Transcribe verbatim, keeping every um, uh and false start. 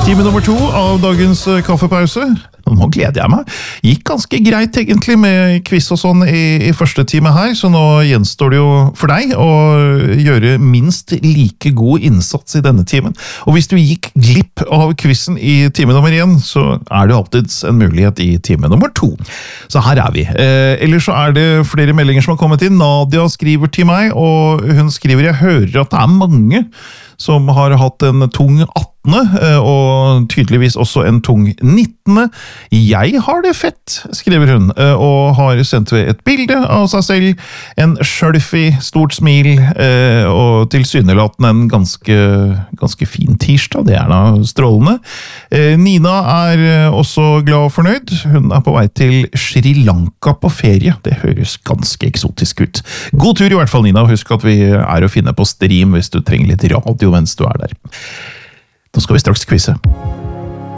Time nummer to av dagens kaffepause. Nå gleder jeg meg. Gikk ganske greit egentlig med quiz og sånn i, i første time her, så nå gjenstår det jo for deg å gjøre minst like god innsats i denne timen. Og hvis du gikk glipp av quizen i time nummer én, så er det alltid en mulighet i time nummer to. Så her er vi. Eh, ellers så er det flere meldinger som har kommet inn. Nadia skriver til meg, og hun skriver, jeg hører at det er mange som har hatt en tung attende, og tydeligvis også en tung nittende. Jeg har det fett, skriver hun, og har sendt ved et bilde av seg selv, en selfie, stort smil, og tilsynelatende en ganske, ganske fin tirsdag, det er da strålende. Nina er også glad og fornøyd. Hun er på vei til Sri Lanka på ferie. Det høres ganske eksotisk ut. God tur i hvert fall, Nina. Husk at vi er å finne på stream hvis du trenger litt radio mens du er der. Nå skal vi straks quize.